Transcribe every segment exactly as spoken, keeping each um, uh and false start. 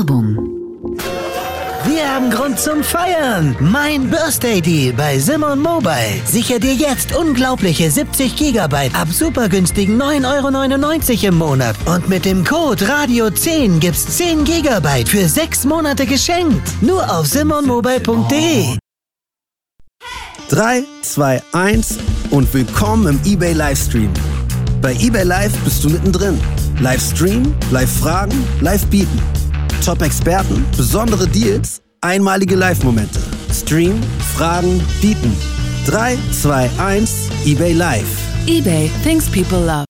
Werbung. Wir haben Grund zum Feiern. Mein Birthday Deal bei Simon Mobile. Sicher dir jetzt unglaubliche siebzig Gigabyte ab super günstigen neun Euro neunundneunzig im Monat. Und mit dem Code Radio zehn gibt's zehn Gigabyte für sechs Monate geschenkt. Nur auf simon mobile punkt de. drei, zwei, eins und willkommen im eBay Livestream. Bei eBay Live bist du mittendrin. Livestream, Live-Fragen, Live-Bieten. Top-Experten, besondere Deals, einmalige Live-Momente. Stream, Fragen, Bieten. drei, zwei, eins, eBay Live. eBay, things people love.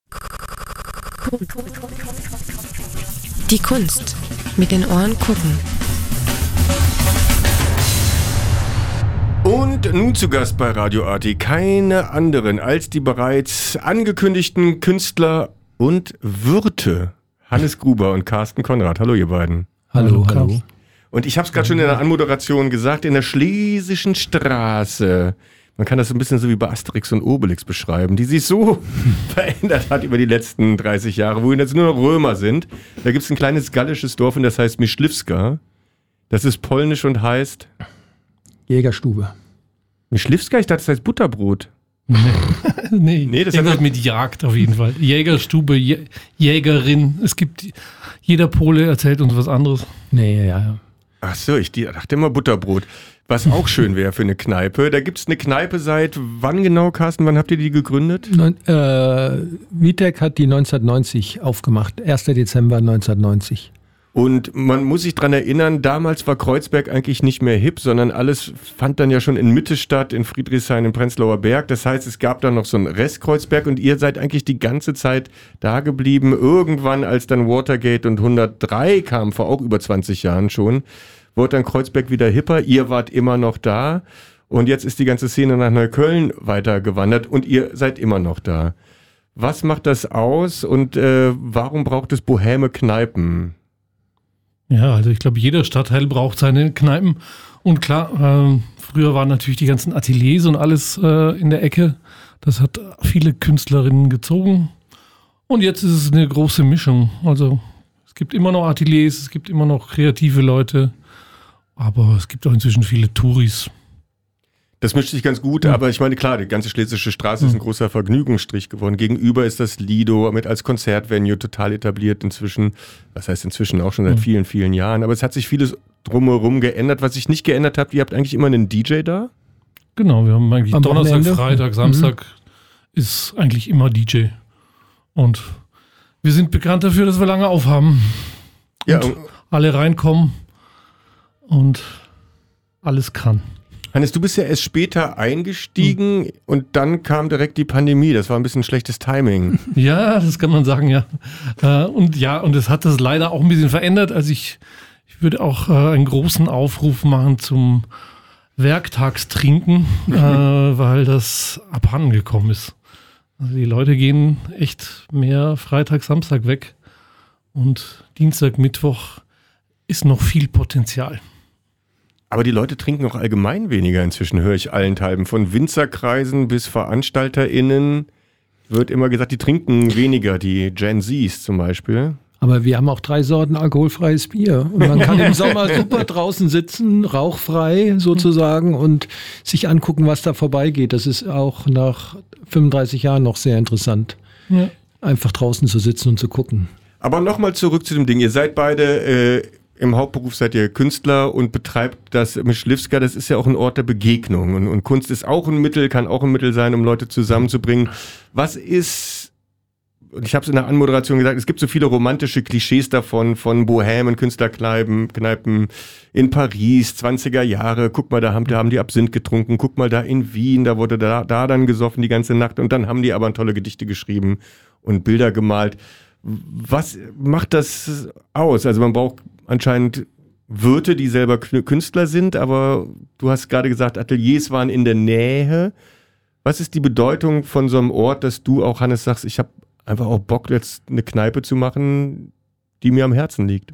Die Kunst. Mit den Ohren gucken. Und nun zu Gast bei Radio Arti keine anderen als die bereits angekündigten Künstler und Wirte. Hannes Gruber und Carsten Konrad. Hallo ihr beiden. Hallo, hallo. hallo. Und ich habe es gerade schon in der Anmoderation gesagt, in der Schlesischen Straße, man kann das so ein bisschen so wie bei Asterix und Obelix beschreiben, die sich so verändert hat über die letzten dreißig Jahre, wo jetzt nur noch Römer sind. Da gibt es ein kleines gallisches Dorf und das heißt Myśliwska. Das ist polnisch und heißt... Jägerstube. Myśliwska? Ich dachte, das heißt Butterbrot. nee, nee, das irgendwas mit Jagd auf jeden Fall. Jägerstube, Jä- Jägerin. Es gibt, jeder Pole erzählt uns was anderes. Nee, ja, ja. Ach so, ich dachte immer Butterbrot. Was auch schön wäre für eine Kneipe. Da gibt es eine Kneipe seit wann genau, Carsten? Wann habt ihr die gegründet? Neun, äh, Vitek hat die neunzehnhundertneunzig aufgemacht. erster Dezember neunzehnhundertneunzig. Und man muss sich dran erinnern, damals war Kreuzberg eigentlich nicht mehr hip, sondern alles fand dann ja schon in Mitte statt, in Friedrichshain, in Prenzlauer Berg. Das heißt, es gab dann noch so einen Rest Kreuzberg und ihr seid eigentlich die ganze Zeit da geblieben. Irgendwann, als dann Watergate und hundertdrei kam, vor auch über zwanzig Jahren schon, wurde dann Kreuzberg wieder hipper. Ihr wart immer noch da und jetzt ist die ganze Szene nach Neukölln weitergewandert und ihr seid immer noch da. Was macht das aus und äh, warum braucht es bohème Kneipen? Ja, also ich glaube, jeder Stadtteil braucht seine Kneipen. Und klar, äh, früher waren natürlich die ganzen Ateliers und alles äh, in der Ecke. Das hat viele Künstlerinnen gezogen. Und jetzt ist es eine große Mischung. Also es gibt immer noch Ateliers, es gibt immer noch kreative Leute. Aber es gibt auch inzwischen viele Touris. Das mischt sich ganz gut, ja. Aber ich meine, klar, die ganze Schlesische Straße ist ein großer Vergnügungsstrich geworden. Gegenüber ist das Lido mit als Konzertvenue total etabliert inzwischen. Das heißt inzwischen auch schon seit vielen, vielen Jahren. Aber es hat sich vieles drumherum geändert. Was sich nicht geändert hat, ihr habt eigentlich immer einen D J da? Genau, wir haben eigentlich Am Donnerstag, Wochenende? Freitag, Samstag mhm. ist eigentlich immer D J. Und wir sind bekannt dafür, dass wir lange aufhaben. Und Ja, und alle reinkommen und alles kann. Hannes, du bist ja erst später eingestiegen hm. und dann kam direkt die Pandemie. Das war ein bisschen schlechtes Timing. Ja, das kann man sagen, ja. Äh, und ja, und es hat das leider auch ein bisschen verändert. Also ich, ich würde auch äh, einen großen Aufruf machen zum Werktagstrinken, äh, weil das abhanden gekommen ist. Also die Leute gehen echt mehr Freitag, Samstag weg und Dienstag, Mittwoch ist noch viel Potenzial. Aber die Leute trinken auch allgemein weniger inzwischen, höre ich allenthalben. Von Winzerkreisen bis VeranstalterInnen wird immer gesagt, die trinken weniger, die Gen Zs zum Beispiel. Aber wir haben auch drei Sorten alkoholfreies Bier. Und man kann im Sommer super draußen sitzen, rauchfrei sozusagen, und sich angucken, was da vorbeigeht. Das ist auch nach fünfunddreißig Jahren noch sehr interessant. Ja. Einfach draußen zu sitzen und zu gucken. Aber nochmal zurück zu dem Ding. Ihr seid beide... Äh, Im Hauptberuf seid ihr Künstler und betreibt das Myśliwska. Das ist ja auch ein Ort der Begegnung. Und, und Kunst ist auch ein Mittel, kann auch ein Mittel sein, um Leute zusammenzubringen. Was ist, und ich habe es in der Anmoderation gesagt, es gibt so viele romantische Klischees davon, von Bohèmen, Künstlerkneipen Kneipen in Paris, zwanziger Jahre. Guck mal, da haben, da haben die Absinth getrunken. Guck mal, da in Wien, da wurde da, da dann gesoffen die ganze Nacht. Und dann haben die aber tolle Gedichte geschrieben und Bilder gemalt. Was macht das aus? Also man braucht anscheinend Wirte, die selber Künstler sind, aber du hast gerade gesagt, Ateliers waren in der Nähe. Was ist die Bedeutung von so einem Ort, dass du auch, Hannes, sagst, ich habe einfach auch Bock, jetzt eine Kneipe zu machen, die mir am Herzen liegt?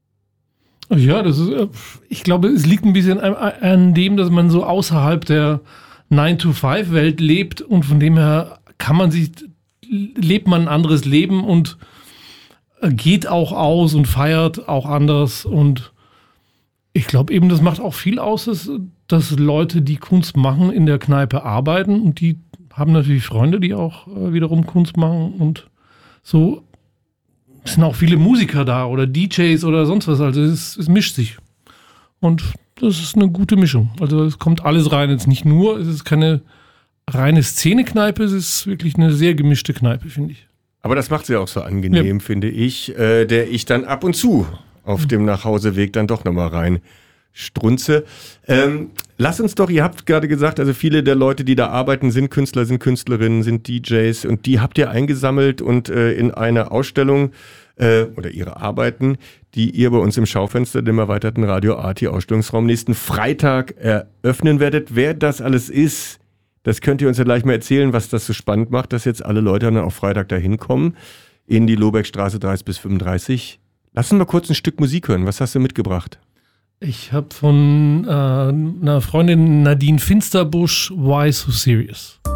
Ja, das ist, ich glaube, es liegt ein bisschen an, an dem, dass man so außerhalb der nine to five Welt lebt und von dem her kann man sich, lebt man ein anderes Leben und geht auch aus und feiert auch anders. Und ich glaube eben, das macht auch viel aus, dass, dass Leute, die Kunst machen, in der Kneipe arbeiten. Und die haben natürlich Freunde, die auch äh, wiederum Kunst machen. Und so sind auch viele Musiker da oder D Js oder sonst was. Also es, es mischt sich. Und das ist eine gute Mischung. Also es kommt alles rein. Jetzt nicht nur, es ist keine reine Szene-Kneipe, es ist wirklich eine sehr gemischte Kneipe, finde ich. Aber das macht sie auch so angenehm, ja. finde ich, äh, der ich dann ab und zu auf dem Nachhauseweg dann doch nochmal rein strunze. Ähm, lass uns doch, ihr habt gerade gesagt, also viele der Leute, die da arbeiten, sind Künstler, sind Künstlerinnen, sind D Js und die habt ihr eingesammelt und äh, in eine Ausstellung äh, oder ihre Arbeiten, die ihr bei uns im Schaufenster dem erweiterten Radio Arti Ausstellungsraum nächsten Freitag eröffnen werdet. Wer das alles ist, das könnt ihr uns ja gleich mal erzählen, was das so spannend macht, dass jetzt alle Leute dann auch Freitag da hinkommen in die Lohbergstraße dreißig bis fünfunddreißig. Lass uns mal kurz ein Stück Musik hören. Was hast du mitgebracht? Ich habe von äh, einer Freundin Nadine Finsterbusch Why So Serious.